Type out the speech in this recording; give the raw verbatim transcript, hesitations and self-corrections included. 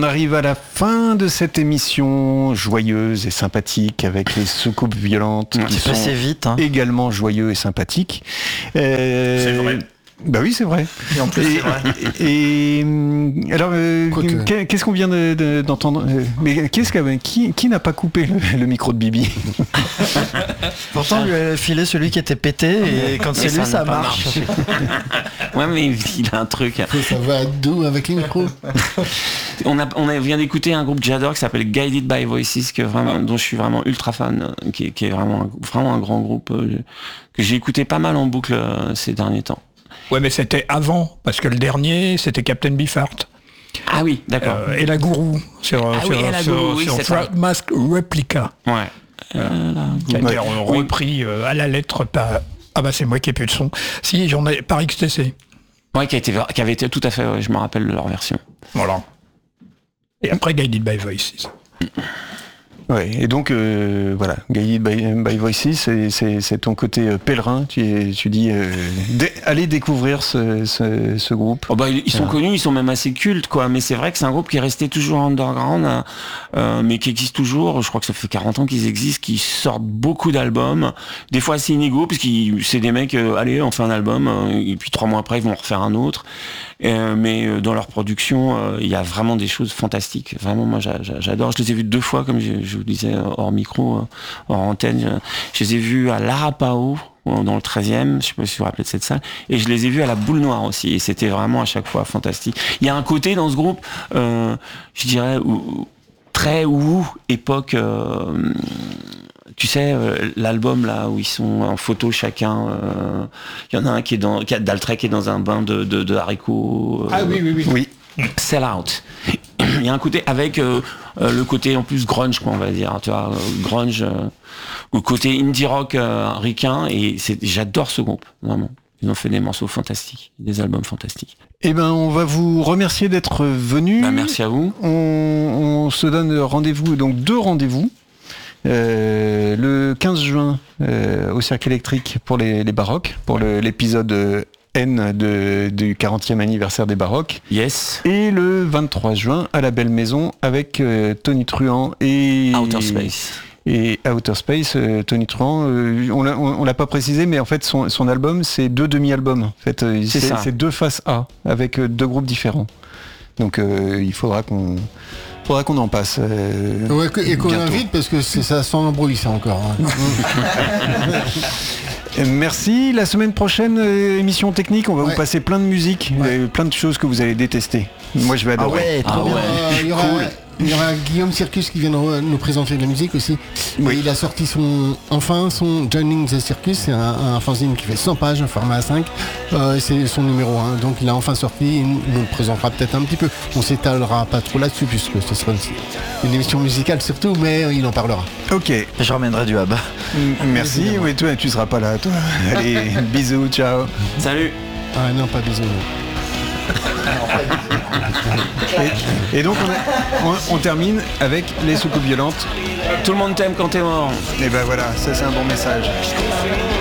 on arrive à la fin de cette émission joyeuse et sympathique avec les soucoupes violentes qui C'est passé sont vite, hein. également joyeux et sympathiques. Euh, C'est vrai. Bah oui, c'est vrai. Et en plus, Et, c'est vrai. et, et, alors, euh, Quoique. qu'est- qu'est-ce qu'on vient de- de- d'entendre euh, Mais qu'est-ce qu'a- qui, qui n'a pas coupé le, le micro de Bibi? Pourtant, lui a filé celui qui était pété et quand c'est ça lui, n'a ça pas marche. Ouais, mais il a un truc. Ça va doux avec les micros. On, a, on a- vient d'écouter un groupe que j'adore qui s'appelle Guided by Voices, que vraiment, dont je suis vraiment ultra fan, euh, qui, est- qui est vraiment un, vraiment un grand groupe euh, que j'ai écouté pas mal en boucle euh, ces derniers temps. Ouais, mais c'était avant, parce que le dernier, c'était Captain Beefheart. Ah oui, d'accord. Euh, et la gourou sur, Ah sur, oui, et la sur, gourou, oui, sur c'est Threat ça. Mask Replica, Ouais. Euh, qui a été Ouais. re- repris euh, à la lettre par... Ah bah c'est moi qui ai plus de son. Si, j'en ai par X T C. ouais, qui, a été, qui avait été tout à fait, ouais, je me rappelle de leur version. Voilà. Et après Guided by Voices. Ouais, et donc euh, voilà, Guided by, by Voices, c'est, c'est, c'est ton côté euh, pèlerin. Tu, es- tu dis, euh, dé- allez découvrir ce, ce, ce groupe. Oh bah, ils, ils sont Ouais. connus, ils sont même assez cultes, quoi. Mais c'est vrai que c'est un groupe qui est resté toujours underground, hein, euh, mais qui existe toujours. Je crois que ça fait quarante ans qu'ils existent, qui sortent beaucoup d'albums. Des fois assez inégaux, parce que c'est des mecs, euh, allez, on fait un album, euh, et puis trois mois après, ils vont en refaire un autre. Euh, mais euh, dans leur production, euh, il y a vraiment des choses fantastiques. Vraiment, moi, j'a- j'a- j'adore. Je les ai vus deux fois, comme je, je vous disais, hors micro, euh, hors antenne. Je les ai vus à l'Arapao, dans le treizième, je sais pas si vous vous rappelez de cette salle, et je les ai vus à la Boule Noire aussi, et c'était vraiment à chaque fois fantastique. Il y a un côté dans ce groupe, euh, je dirais, où, très wou, époque, euh, tu sais, euh, l'album là où ils sont en photo chacun, euh, il y en a un qui est dans, qui a Daltrey qui est dans un bain de, de, de haricots. euh, Ah oui, oui, oui. Oui. Sell Out. Il y a un côté avec euh, euh, le côté en plus grunge, quoi, on va dire, tu vois, euh, grunge, euh, le côté indie rock euh, ricain, et c'est, j'adore ce groupe, vraiment. Ils ont fait des morceaux fantastiques, des albums fantastiques. Eh ben, on va vous remercier d'être venus. Bah, merci à vous. On, on se donne rendez-vous, donc deux rendez-vous. Euh, le quinze juin euh, au Cercle électrique pour les, les baroques, pour le- l'épisode euh, N de, du quarantième anniversaire des baroques. Yes. Et le vingt-trois juin à la Belle Maison avec euh, Tony Truant et Outer Space. Et Outer Space, euh, Tony Truant, euh, on l'a, on, on l'a pas précisé, mais en fait son, son album c'est deux demi-albums. En fait, euh, C'est c'est, ça. c'est deux faces A avec euh, deux groupes différents. Donc euh, il faudra qu'on, faudra qu'on en passe. euh, Ouais, que- et qu'on bientôt. invite parce que c'est, ça sent l'embrouille ça encore. hein. Euh, Merci. La semaine prochaine, euh, émission technique, on va Ouais. vous passer plein de musique, Ouais. euh, plein de choses que vous allez détester. Moi, je vais Ah adorer. ouais, trop Ah bien. ouais. Euh, il y aura, il y aura Guillaume Circus qui viendra nous présenter de la musique aussi. Oui. Et il a sorti son, enfin son Joining the Circus, c'est un, un fanzine qui fait cent pages, un format A cinq. Euh, et c'est son numéro un, donc il a enfin sorti. Il nous le présentera peut-être un petit peu. On s'étalera pas trop là-dessus puisque ce sera une, une émission musicale surtout, mais il en parlera. Ok. Je ramènerai du hab. M- Merci. Évidemment. Oui, toi, tu seras pas là, toi. Allez, bisous, ciao. Salut. Ah non, pas bisous. Et, et donc, on, a- on- on termine avec les soucoupes violentes. Tout le monde t'aime quand t'es mort. Et ben voilà, ça c'est un bon message.